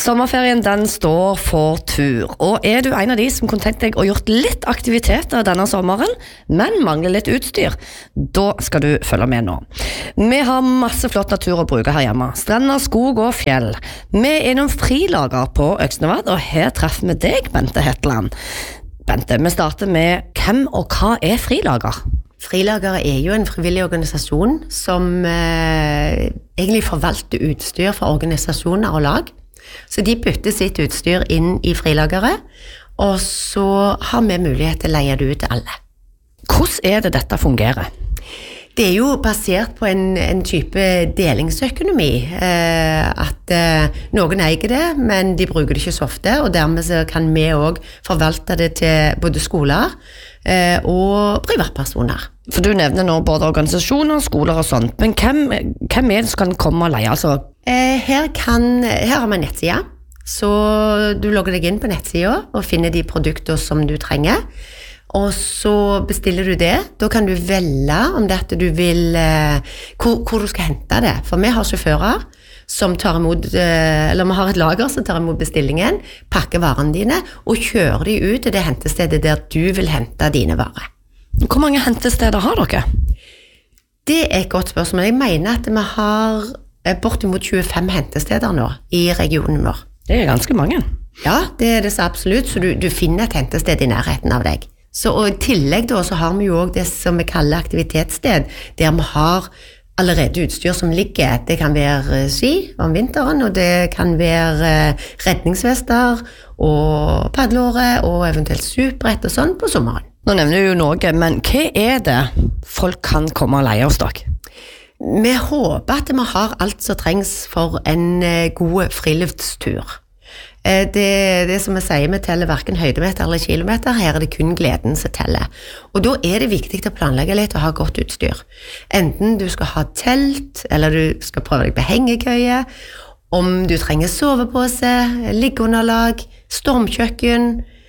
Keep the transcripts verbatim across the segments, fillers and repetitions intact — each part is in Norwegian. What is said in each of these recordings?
Sommerferien den står for tur, og er du en av de som kunne tenkt deg å gjort litt aktiviteter denne sommeren, men mangler litt utstyr, da skal du følge med nå. Vi har masse flott natur å bruke her hjemme, strender, skog og fjell. Vi er innom frilager på Øksnevad, og her treffer vi deg, Bente Hetland. Bente, vi starter med hvem og hva er frilager? Frilager er jo en frivillig organisasjon som eh, egentlig forvalter utstyr for organisasjoner og lag. Så de putter sitt utstyr inn i frilageret, og så har vi mulighet til å leie det ut til alle. Hvordan er det dette fungerer? Det er jo basert på en, en type delingsøkonomi, eh, at eh, noen eier det, men de bruker det ikke så ofte, og dermed så kan vi også forvalte det til både skoler eh, og privatpersoner. For du nevner nå både organisasjoner, skoler og sånt, men hvem, hvem er det som kan komme og leie? Altså? Eh, her, kan, her har vi en nettside, så du logger deg inn på nettsida og finner de produkter som du trenger, og så bestiller du det. Da kan du velge om det at du vil, eh, hvor, hvor du skal hente det, for vi har sjåfører som tar imot, eh, eller vi har et lager som tar imot bestillingen, pakker varene dine og kjører de ut til det hentestedet der du vil hente dine varer. Hvor mange hentesteder har dere? Det er et godt spørsmål. Jeg mener at vi har bortimot tjuefem hentesteder nå i regionen vår. Det er ganske mange. Ja, det er det så absolutt, så du, du finner et hentested i nærheten av deg. Så, og i tillegg da, så har vi jo også det som vi kaller aktivitetssted, der vi har allerede utstyr som ligger. Det kan være ski om vinteren, og det kan være redningsvester og paddelåre og eventuelt superbrett og sånn på sommeren. Nå nevner du jo noe, men hva er det folk kan komme og leie hos dere? Vi håper at vi har alt som trengs for en god friluftstur. Det, det som vi sier, vi teller hverken høydemeter eller kilometer, her er det kun gleden som teller. Og da er det viktig å planlegge litt og ha godt utstyr. Enten du skal ha telt, eller du skal prøve deg på hengekøye, om du trenger sovepose, liggeunderlag, stormkjøkken,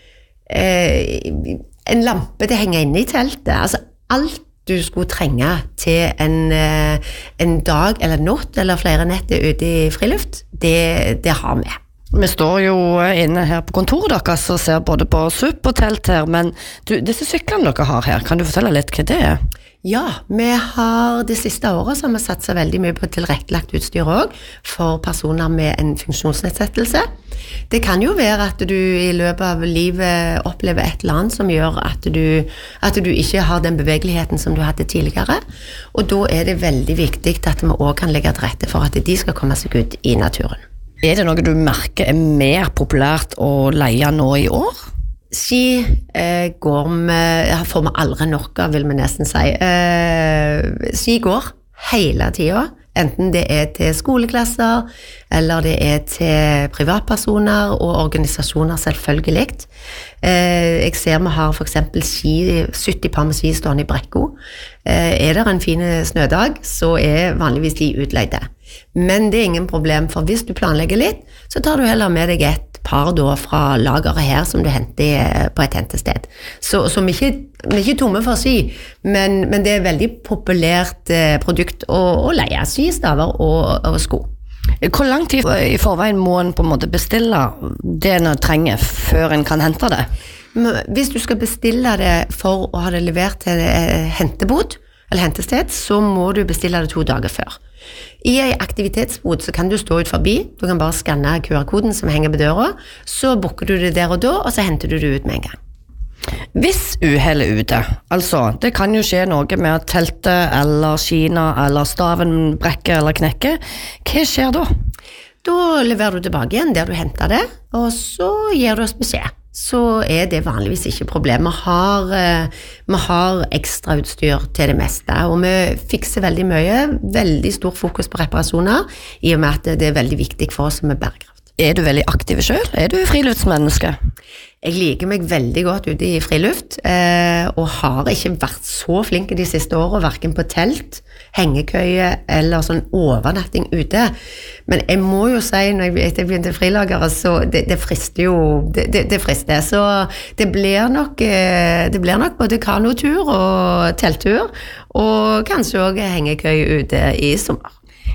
eh, en lampe til å henge inne i teltet, altså alt du skulle trenge til en, en dag eller natt eller flere netter ute i friluft, det, det har vi. Vi står jo inne her på kontoret deres og ser både på supp og telt her, men du, disse syklene dere har her, kan du fortelle litt hva det er? Ja, vi har det siste året så har vi satset veldig mye på tilrettelagt utstyr også for personer med en funksjonsnedsettelse. Det kan jo være at du i løpet av livet opplever et eller annet som gjør at du, at du ikke har den bevegeligheten som du hadde tidligere, og da er det veldig viktig at vi også kan legge til rette for at de skal komme seg ut i naturen. Er det noe du merker er mer populært å leie nå i år? Ski eh, går med, får vi aldri nok av, vil vi nesten si. Eh, ski går hele tiden, enten det er til skoleklasser, eller det er til privatpersoner og organisasjoner selvfølgelig. Eh, jeg ser vi har for eksempel ski, sytti par med ski stående i brekko. Eh, er det en fin snødag, så er vanligvis de utleide. Men det er ingen problem, for hvis du planlegger litt, så tar du heller med deg et par da fra lageret her som du henter på et hentested. Så, så vi, er ikke, vi er ikke tomme for ski, men, men det er veldig populært eh, produkt å, å leie skistaver og, og sko. Hvor lang tid i forveien må en på en måte bestille det en trenger før en kan hente det? Hvis du skal bestille det for å ha det levert til hentebod eller hentested, så må du bestille det to dager før. I en aktivitetsbod så kan du stå ut forbi, du kan bare skanne Q R-koden som henger på døra, så bukker du det der og da, og så henter du det ut med en gang. Hvis uheld er ute, altså det kan jo skje noe med at teltet eller skina eller staven brekker eller knekker, hva skjer da? Da leverer du tilbake igjen der du henter det, og så gir du oss beskjed. Så er det vanligvis ikke problem. Vi har, vi har ekstra utstyr til det meste, og vi fikser veldig mye, veldig stor fokus på reparasjoner, i og med at det er veldig viktig for oss med bærekraft. Er du veldig aktiv selv? Er du friluftsmenneske? Jeg liker meg veldig godt ute i friluft, eh, og har ikke vært så flink de siste årene, hverken på telt, hengekøye eller sånn overnatting ute. Men jeg må jo si, når jeg, jeg begynte frilagere, så det, det frister jo, det, det, det frister. Så det blir nok, det blir nok både kanotur og telttur, og kanskje også hengekøye ute i sommer.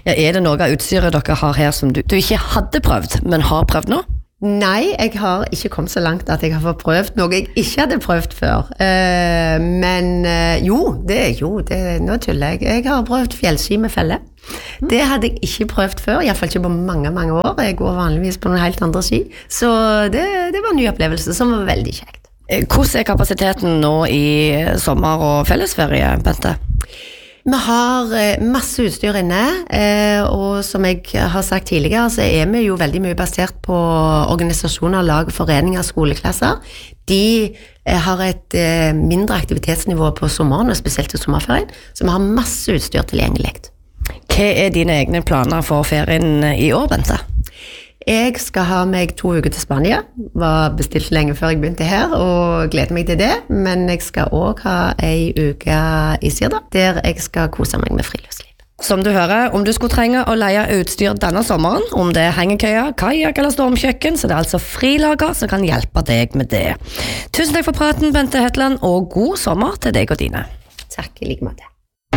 Ja, er det noe av utstyret dere har her som du, du ikke hadde prøvd, men har prøvd nå? Nei, jeg har ikke kommet så langt at jeg har fått prøvd noe jeg ikke hadde prøvd før. Eh, men eh, jo, det er jo, det, nå tuller jeg. Jeg har prøvd fjellski med felle. Det hadde jeg ikke prøvd før, i hvert fall ikke på mange, mange år. Jeg går vanligvis på noen helt andre ski. Så det, det var en ny opplevelse som var veldig kjekt. Hvordan er kapasiteten nå i sommer- og fellesferie, Bente? Vi har masse utstyr inne, og som jeg har sagt tidligere, så er vi jo veldig mye basert på organisasjoner, lag, foreninger, skoleklasser. De har et mindre aktivitetsnivå på sommeren, og spesielt til sommerferien, så vi har masse utstyr tilgjengelig. Hva er dine egne planer for ferien i år, Bente? Jeg skal ha meg to uker til Spania, var bestilt lenge før jeg begynte her, og gleder meg til det, men jeg skal også ha en uke i Sirda, der jeg skal kose meg med friluftsliv. Som du hører, om du skulle trenge å leie utstyr denne sommeren, om det er hengekøyer, kajak eller stormkjøkken, så det er altså Frilager som kan hjelpe deg med det. Tusen takk for praten, Bente Hetland, og god sommer til deg og dine. Takk, i like måte.